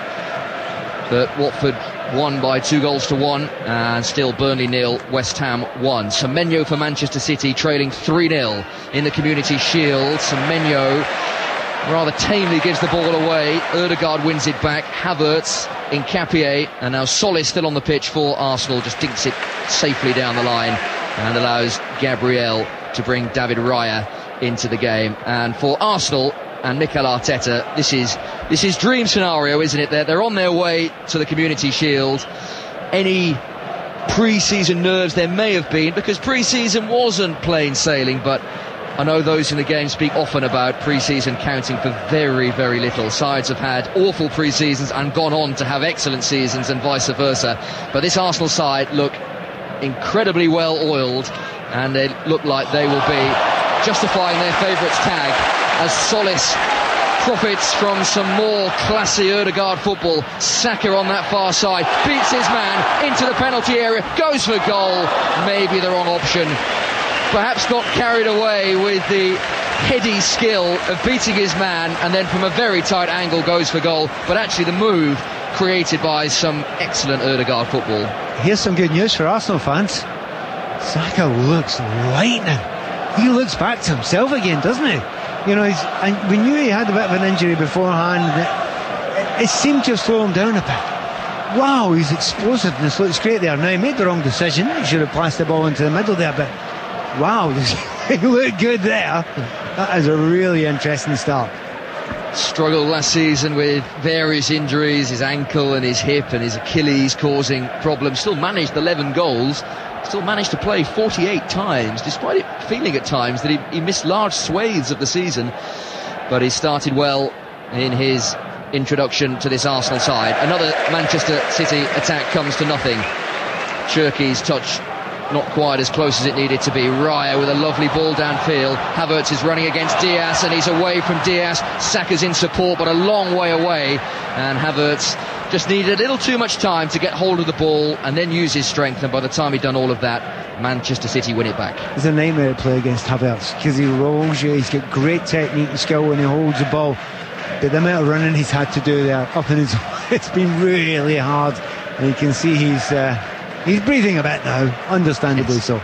but Watford won by 2-1, and still Burnley 0, West Ham 1. Semenyo for Manchester City, trailing 3-0 in the Community Shield. Semenyo rather tamely gives the ball away. Ødegaard wins it back. Havertz, Nketiah, and now Solis still on the pitch for Arsenal, just dinks it safely down the line and allows Gabriel to bring David Raya into the game. And for Arsenal and Mikel Arteta, this is dream scenario, isn't it? They're on their way to the Community Shield. Any pre-season nerves there may have been, because pre-season wasn't plain sailing, but I know those in the game speak often about pre-season counting for very, very little. Sides have had awful pre-seasons and gone on to have excellent seasons, and vice versa. But this Arsenal side look incredibly well oiled, and they look like they will be justifying their favourites tag as Solis profits from some more classy Ødegaard football. Saka on that far side beats his man into the penalty area, goes for goal. Maybe the wrong option. Perhaps got carried away with the heady skill of beating his man, and then from a very tight angle goes for goal. But actually the move created by some excellent Ødegaard football. Here's some good news for Arsenal fans. Saka looks light now. He looks back to himself again, doesn't he? You know, and we knew he had a bit of an injury beforehand. It seemed to slow him down a bit. Wow, his explosiveness looks great there. Now, he made the wrong decision. He should have passed the ball into the middle there, but wow, he looked good there. That is a really interesting start. Struggled last season with various injuries, his ankle and his hip and his Achilles causing problems. Still managed 11 goals, still managed to play 48 times, despite it feeling at times that he missed large swathes of the season. But he started well in his introduction to this Arsenal side. Another Manchester City attack comes to nothing. Cherki's touch not quite as close as it needed to be. Raya with a lovely ball downfield. Havertz is running against Diaz, and he's away from Diaz. Saka's in support, but a long way away, and Havertz just needed a little too much time to get hold of the ball and then use his strength, and by the time he'd done all of that, Manchester City win it back. It's a nightmare to play against Havertz, because he rolls you. He's got great technique and skill when he holds the ball, but the amount of running he's had to do there up in his it's been really hard, and you can see he's breathing a bit now, understandably so.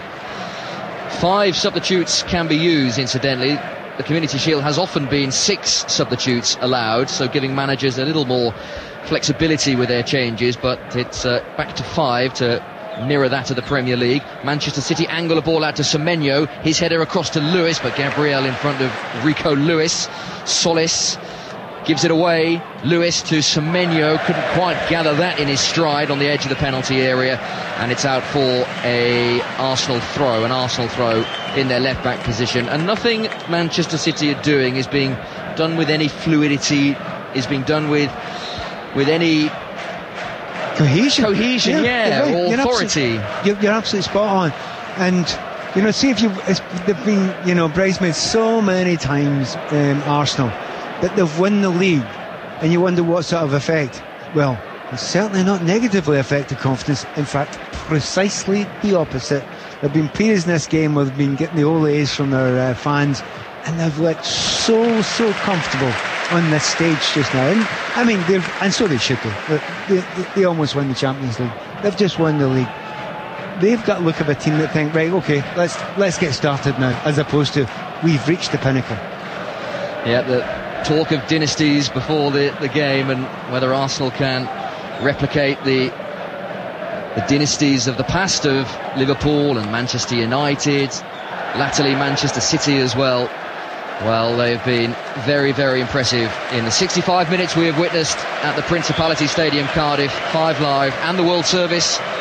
5 substitutes can be used, incidentally. The Community Shield has often been 6 substitutes allowed, so giving managers a little more flexibility with their changes, but it's back to 5 to mirror that of the Premier League. Manchester City angle the ball out to Semenyo, his header across to Lewis, but Gabriel in front of Rico Lewis. Solis gives it away. Lewis to Semenyo, couldn't quite gather that in his stride on the edge of the penalty area, and it's out for an Arsenal throw in their left back position. And nothing Manchester City are doing is being done with any fluidity, is being done with any cohesion, or authority. You're absolutely spot on. And you know, see if they've been, you know, bridesmaids so many times, Arsenal, that they've won the league, and you wonder what sort of effect. Well, it's certainly not negatively affected confidence. In fact, precisely the opposite. There have been periods in this game where they've been getting the olays from their fans, and they've looked so comfortable on this stage just now. And I mean, and so they should do. They almost won the Champions League. They've just won the league. They've got a look of a team that think, right, okay, let's get started now, as opposed to we've reached the pinnacle. Yeah, the talk of dynasties before the game, and whether Arsenal can replicate the dynasties of the past of Liverpool and Manchester United, latterly Manchester City as well. Well, they've been very, very impressive in the 65 minutes we have witnessed at the Principality Stadium, Cardiff, 5 Live and the World Service.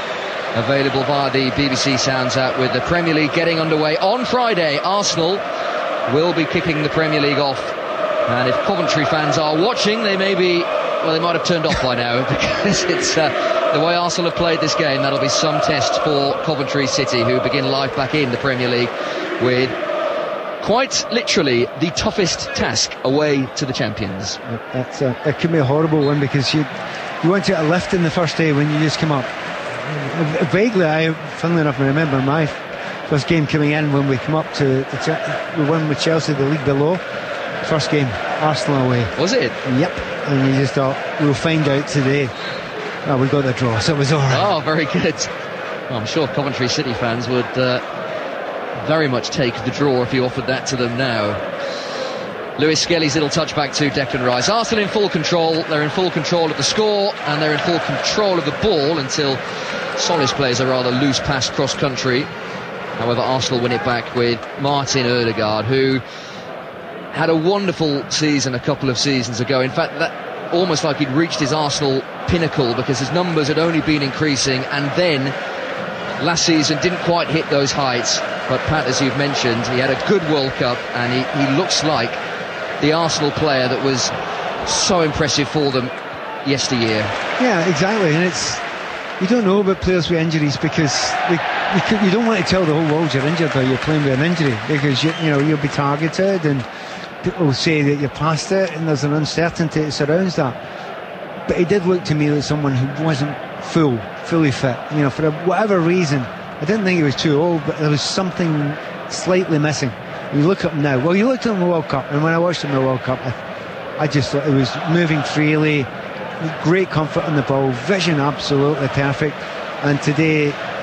available via the BBC Sounds app, with the Premier League getting underway on Friday. Arsenal will be kicking the Premier League off, and if Coventry fans are watching, they might have turned off by now, because it's the way Arsenal have played this game. That'll be some test for Coventry City, who begin life back in the Premier League with quite literally the toughest task away to the champions. It can be a horrible one, because you want to get a lift in the first day when you just come up. Vaguely, funnily enough, I remember my first game coming in when we come up to we won with Chelsea, the league below. First game, Arsenal away. Was it? Yep. And you just thought, we'll find out today. Well, we got the draw, so it was all right. Oh, very good. Well, I'm sure Coventry City fans would very much take the draw if you offered that to them now. Lewis Skelly's little touchback to Declan Rice. Arsenal in full control. They're in full control of the score, and they're in full control of the ball until Solis plays a rather loose pass cross country. However, Arsenal win it back with Martin Ødegaard, who had a wonderful season a couple of seasons ago. In fact, that almost like he'd reached his Arsenal pinnacle, because his numbers had only been increasing, and then last season didn't quite hit those heights. But Pat, as you've mentioned, he had a good World Cup, and he looks like the Arsenal player that was so impressive for them yesteryear. Yeah, exactly. And you don't know about players with injuries, because you don't want to tell the whole world you're injured or you're playing with an injury, because you'll be targeted and people will say that you're past it, and there's an uncertainty that surrounds that. But he did look to me like someone who wasn't fully fit. For whatever reason, I didn't think he was too old, but there was something slightly missing. You look at him now. Well, you looked at him in the World Cup, and when I watched him in the World Cup, I just thought he was moving freely, great comfort on the ball, vision absolutely perfect. And today,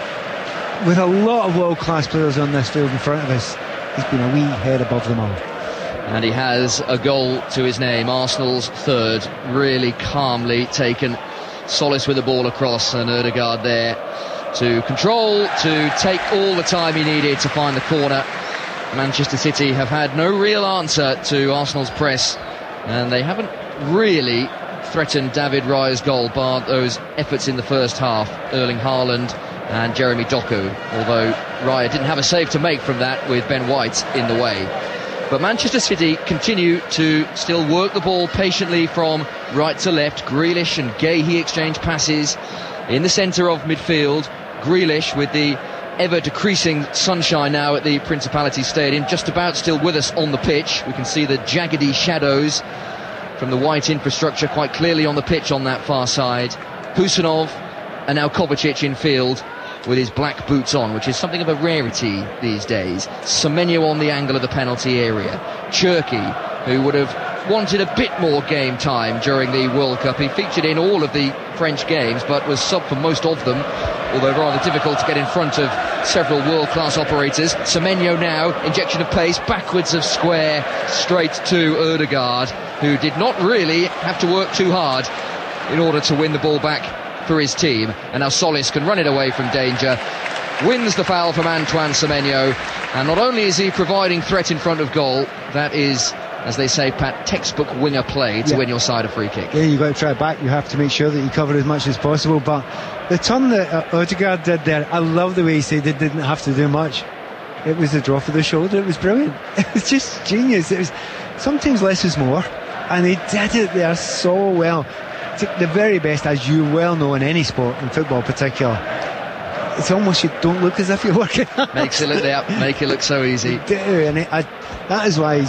with a lot of world-class players on this field in front of us, he's been a wee head above them all. And he has a goal to his name, Arsenal's third, really calmly taken. Solis with the ball across, and Ødegaard there to control, to take all the time he needed to find the corner. Manchester City have had no real answer to Arsenal's press, and they haven't really threatened David Raya's goal, bar those efforts in the first half, Erling Haaland and Jeremy Doku, although Raya didn't have a save to make from that with Ben White in the way. But Manchester City continue to still work the ball patiently from right to left. Grealish and Guéhi exchange passes in the centre of midfield. Grealish, with the ever-decreasing sunshine now at the Principality Stadium, just about still with us on the pitch. We can see the jaggedy shadows from the white infrastructure quite clearly on the pitch on that far side. Husanov and now Kovacic in field with his black boots on, which is something of a rarity these days. Semenyo on the angle of the penalty area. Cherki, who would have wanted a bit more game time during the World Cup. He featured in all of the French games, but was sub for most of them, although rather difficult to get in front of several world-class operators. Semenyo now, injection of pace, backwards of square, straight to Ødegaard, who did not really have to work too hard in order to win the ball back for his team. And now Solis can run it away from danger, wins the foul from Antoine Semenyo, and not only is he providing threat in front of goal, that is, as they say, Pat, textbook winger play to win your side a free kick. Yeah, you've got to try back. You have to make sure that you cover as much as possible. But the turn that Ødegaard did there, I love the way he said it didn't have to do much. It was a drop of the shoulder. It was brilliant. It was just genius. It was sometimes less is more, and he did it there so well. The very best, as you well know in any sport, in football in particular, it's almost you don't look as if you're working hard. Make it look so easy. You do, and that is why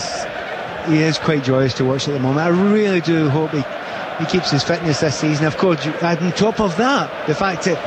he is quite joyous to watch at the moment. I really do hope he keeps his fitness this season. Of course, on top of that, the fact that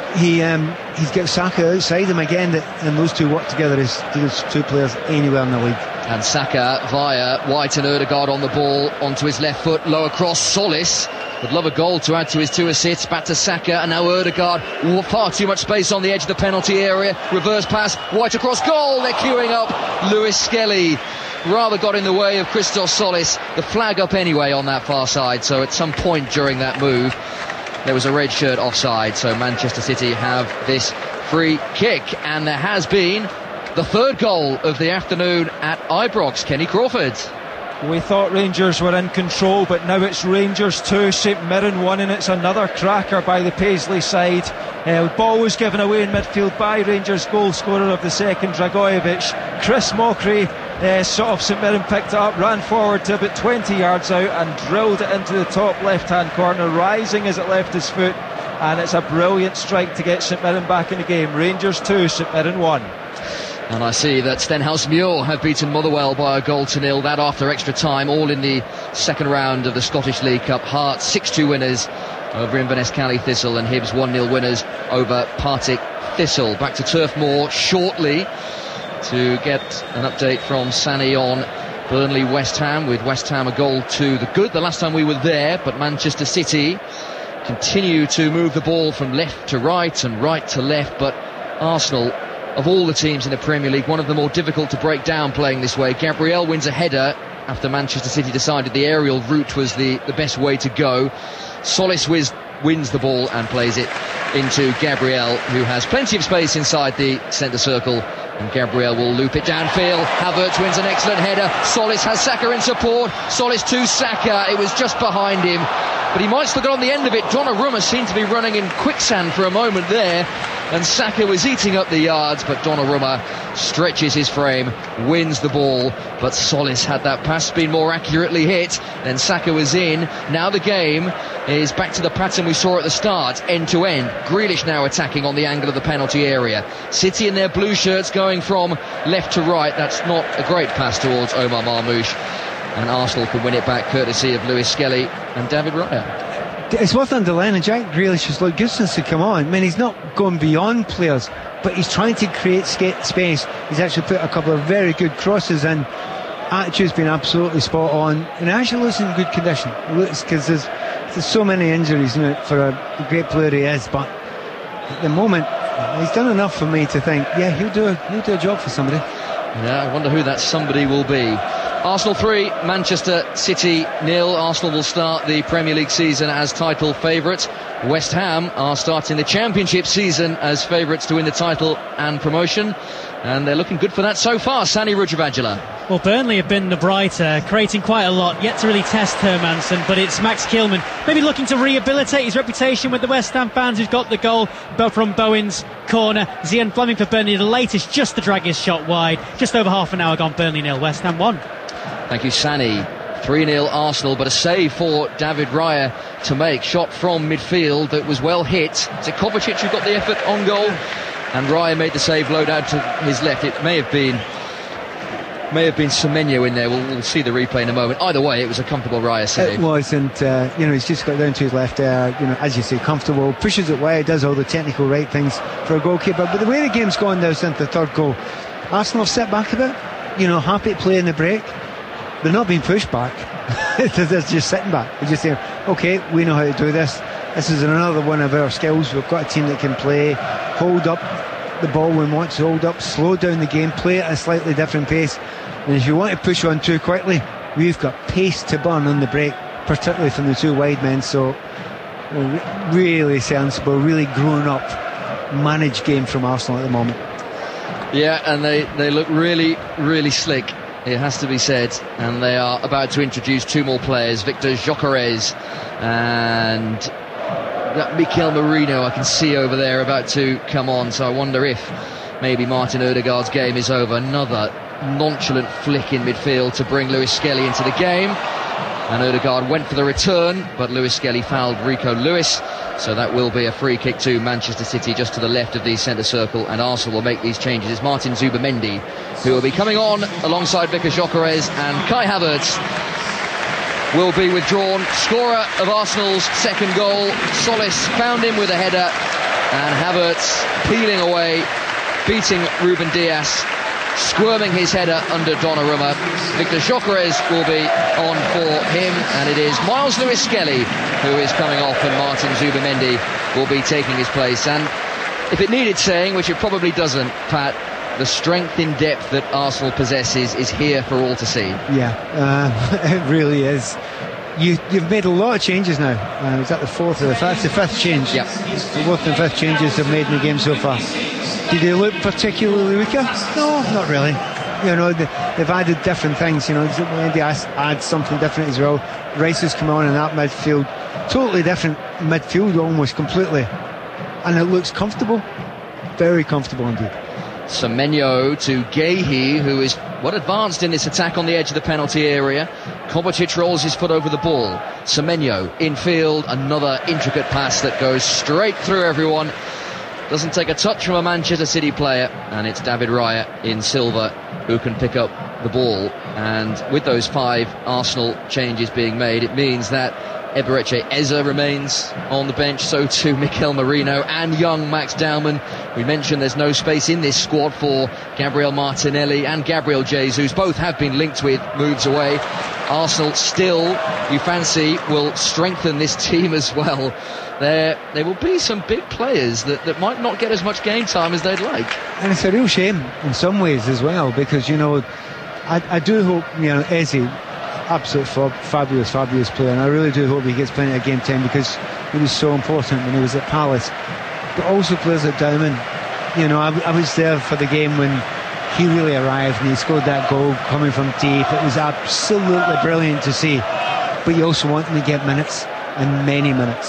he's got Saka outside him again, and those two work together as those two players anywhere in the league. And Saka via White and Ødegaard on the ball, onto his left foot, lower cross. Solis would love a goal to add to his 2 assists. Back to Saka, and now Ødegaard. Far too much space on the edge of the penalty area. Reverse pass, White across goal. They're queuing up. Lewis Skelly rather got in the way of Christos Solis. The flag up anyway on that far side, so at some point during that move there was a red shirt offside, so Manchester City have this free kick. And there has been the third goal of the afternoon at Ibrox. Kenny Crawford. We thought Rangers were in control, but now it's Rangers 2, St Mirren 1, and it's another cracker by the Paisley side. Ball was given away in midfield by Rangers goal scorer of the second, Dragojevic. Chris Mockery sort of St Mirren picked it up, ran forward to about 20 yards out and drilled it into the top left hand corner, rising as it left his foot, and it's a brilliant strike to get St Mirren back in the game. Rangers 2, St Mirren 1. And I see that Stenhousemuir have beaten Motherwell by 1-0. That after extra time, all in the second round of the Scottish League Cup. Hearts 6-2 winners over Inverness Cally Thistle, and Hibs 1-0 winners over Partick Thistle. Back to Turf Moor shortly to get an update from Sani on Burnley West Ham, with West Ham a goal to the good the last time we were there, but Manchester City continue to move the ball from left to right and right to left. But Arsenal, of all the teams in the Premier League, one of the more difficult to break down playing this way. Gabriel wins a header after Manchester City decided the aerial route was the best way to go. Solis wins the ball and plays it into Gabriel, who has plenty of space inside the centre circle, and Gabriel will loop it downfield. Havertz wins an excellent header. Solis has Saka in support. Solis to Saka. It was just behind him, but he might still get on the end of it. Donnarumma seemed to be running in quicksand for a moment there, and Saka was eating up the yards, but Donnarumma stretches his frame, wins the ball, but Solis had that pass been more accurately hit, then Saka was in. Now the game is back to the pattern we saw at the start, end to end. Grealish now attacking on the angle of the penalty area. City in their blue shirts going from left to right. That's not a great pass towards Omar Marmoush, and Arsenal can win it back courtesy of Lewis Skelly and David Raya. It's worth underlining, Jack Grealish has looked good since he come on. I mean, he's not gone beyond players, but he's trying to create space. He's actually put a couple of very good crosses in. Attitude's been absolutely spot on, and he actually looks in good condition. Because there's so many injuries for a great player he is, but at the moment he's done enough for me to think, yeah, he'll do a job for somebody. Yeah, I wonder who that somebody will be. Arsenal 3, Manchester City 0. Arsenal will start the Premier League season as title favourites. West Ham are starting the Championship season as favourites to win the title and promotion, and they're looking good for that so far. Sani Rujavajula. Well, Burnley have been the brighter, creating quite a lot, yet to really test Hermansen, but it's Max Kilman maybe looking to rehabilitate his reputation with the West Ham fans, who's got the goal from Bowen's corner. Zian Fleming for Burnley, the latest just to drag his shot wide. Just over half an hour gone, Burnley 0, West Ham 1. Thank you, Sani. 3-0 Arsenal, but a save for David Raya to make. Shot from midfield that was well hit. Is it Kovacic who got the effort on goal? And Raya made the save, low down to his left. It may have been Semenyo in there. We'll see the replay in a moment. Either way, it was a comfortable Raya save. It was, and he's just got down to his left there. As you say, comfortable, pushes it wide, does all the technical right things for a goalkeeper. But the way the game's gone now since the third goal, Arsenal have set back a bit. Happy to play in the break. They're not being pushed back. They're just sitting back. They're just saying, okay, we know how to do this. This is another one of our skills. We've got a team that can play, hold up the ball when we want to hold up, slow down the game, play at a slightly different pace. And if you want to push on too quickly, we've got pace to burn on the break, particularly from the two wide men. So really sensible, really grown up, managed game from Arsenal at the moment. Yeah, and they look really, really slick, it has to be said, and they are about to introduce two more players, Victor Gyökeres and that Mikel Merino I can see over there about to come on. So I wonder if maybe Martin Ødegaard's game is over. Another nonchalant flick in midfield to bring Lewis Skelly into the game, and Ødegaard went for the return, but Lewis Skelly fouled Rico Lewis. So that will be a free kick to Manchester City just to the left of the centre circle, and Arsenal will make these changes. It's Martin Zubamendi who will be coming on alongside Victor Gyökeres, and Kai Havertz will be withdrawn. Scorer of Arsenal's second goal, Solis found him with a header, and Havertz peeling away, beating Ruben Dias, squirming his header under Donnarumma. Victor Gyökeres will be on for him, and it is Miles Lewis Skelly who is coming off, and Martin Zubamendi will be taking his place. And if it needed saying, which it probably doesn't, Pat, the strength in depth that Arsenal possesses is here for all to see. Yeah, it really is. You've made a lot of changes now. Is that the fourth or the fifth? The fifth change. Yeah. The fourth and fifth changes they've made in the game so far. Did they look particularly weaker? No, not really. they've added different things. Maybe add something different as well. Rice has come on in that midfield, totally different midfield, almost completely, and it looks comfortable, very comfortable indeed. Semenyo to Gehi, who is advanced in this attack on the edge of the penalty area. Kovacic rolls his foot over the ball. Semenyo infield, another intricate pass that goes straight through everyone. Doesn't take a touch from a Manchester City player, and it's David Raya in silver who can pick up the ball. And with those 5 Arsenal changes being made, it means that Eberechi Eze remains on the bench, so too Mikel Merino and young Max Dowman. We mentioned there's no space in this squad for Gabriel Martinelli and Gabriel Jesus, both have been linked with moves away. Arsenal still, you fancy, will strengthen this team as well. There will be some big players that might not get as much game time as they'd like. And it's a real shame in some ways as well, because, I do hope, Eze, absolute fabulous player, and I really do hope he gets plenty of game time, because he was so important when he was at Palace. But also players like Dowman, I was there for the game when he really arrived and he scored that goal coming from deep. It was absolutely brilliant to see, but you also want him to get minutes, and many minutes.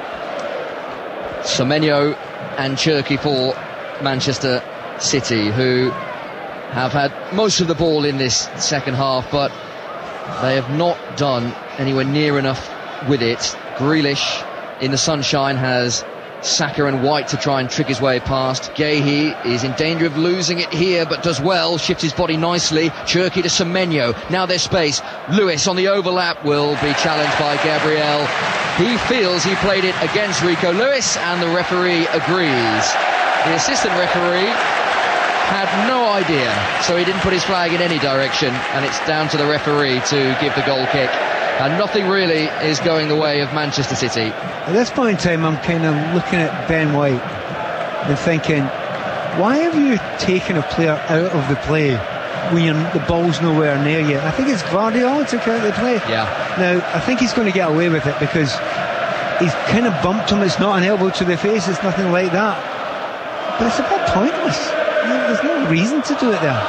Semenyo and Cherki for Manchester City, who have had most of the ball in this second half, but they have not done anywhere near enough with it. Grealish in the sunshine has Saka and White to try and trick his way past. Gehi is in danger of losing it here, but does well, shifts his body nicely. Cherki to Semenyo, now there's space. Lewis on the overlap will be challenged by Gabriel. He feels he played it against Rico Lewis, and the referee agrees. The assistant referee had no idea, so he didn't put his flag in any direction, and it's down to the referee to give the goal kick. And nothing really is going the way of Manchester City. At this point in time, I'm kind of looking at Ben White and thinking, why have you taken a player out of the play when the ball's nowhere near you? I think it's Guardiola took out the play. Yeah. Now, I think he's going to get away with it because he's kind of bumped him. It's not an elbow to the face, it's nothing like that. But it's a bit pointless. There's no reason to do it there.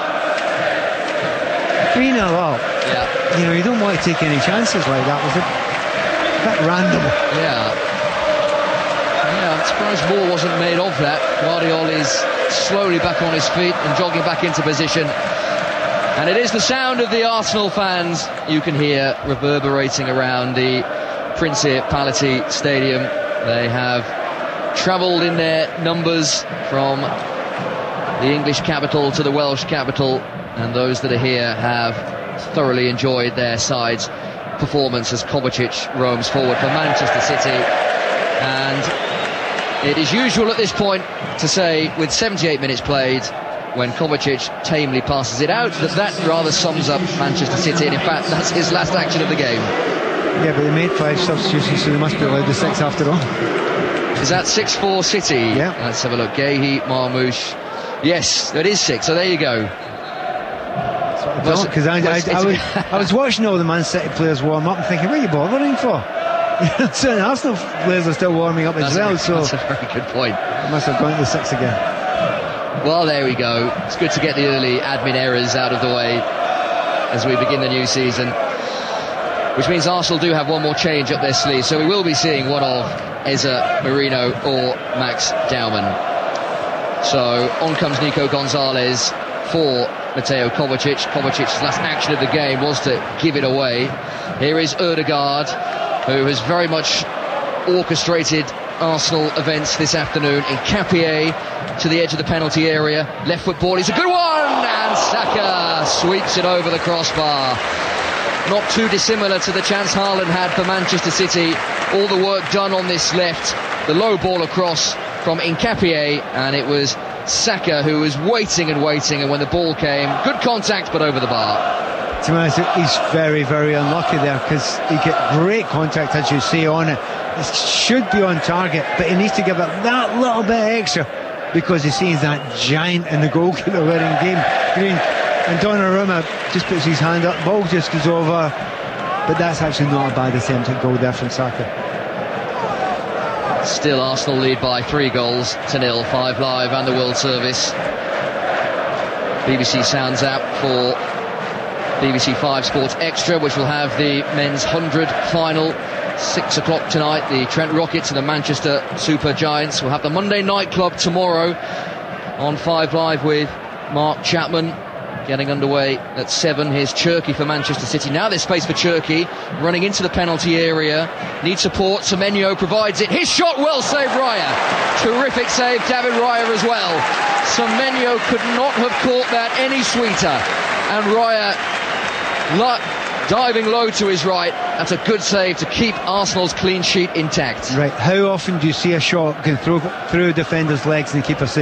3-0 up. Yeah. You don't want to take any chances like that. Was it a bit random? Yeah, I'm surprised more wasn't made of that. Guardiola is slowly back on his feet and jogging back into position. And it is the sound of the Arsenal fans you can hear reverberating around the Principality Stadium. They have travelled in their numbers from the English capital to the Welsh capital, and those that are here have thoroughly enjoyed their side's performance as Kovacic roams forward for Manchester City. And it is usual at this point to say, with 78 minutes played, when Kovacic tamely passes it out, that rather sums up Manchester City, and in fact that's his last action of the game. Yeah, but they made 5 substitutions, so they must be allowed the 6 after all. Is that 6 for City? Yeah. Let's have a look. Gehi, Marmoush. Yes, it is 6, so there you go. Because I was watching all the Man City players warm up and thinking, what are you bothering for? So the Arsenal players are still warming up as well. That's a very good point. Must have gone to the 6 again. Well, there we go. It's good to get the early admin errors out of the way as we begin the new season, which means Arsenal do have one more change up their sleeve, so we will be seeing one of Eze, Merino or Max Dowman. So on comes Nico Gonzalez for Mateo Kovacic. Kovacic's last action of the game was to give it away. Here is Ødegaard, who has very much orchestrated Arsenal events this afternoon. Nketiah to the edge of the penalty area. Left foot ball is a good one, and Saka sweeps it over the crossbar. Not too dissimilar to the chance Haaland had for Manchester City. All the work done on this left. The low ball across from Nketiah, and it was Saka who was waiting, and when the ball came, good contact but over the bar. To be honest, he's very, very unlucky there, because he get great contact, as you say, on it. It should be on target, but he needs to give it that little bit extra, because he sees that giant in the goalkeeper wearing game green, and Donnarumma just puts his hand up, ball just goes over, but that's actually not a bad attempt at goal there from Saka. Still Arsenal lead by 3-0, 5 live and the World Service. BBC Sounds app for BBC 5 Sports Extra, which will have the men's 100 final. 6 o'clock tonight, the Trent Rockets and the Manchester Super Giants. We'll have the Monday Night Club tomorrow on 5 Live with Mark Chapman. Getting underway at 7. Here's Cherki for Manchester City. Now there's space for Cherki, running into the penalty area. Needs support. Semenyo provides it. His shot, well saved, Raya. Terrific save, David Raya as well. Semenyo could not have caught that any sweeter. And Raya diving low to his right. That's a good save to keep Arsenal's clean sheet intact. Right, how often do you see a shot go through a defender's legs and keep a save?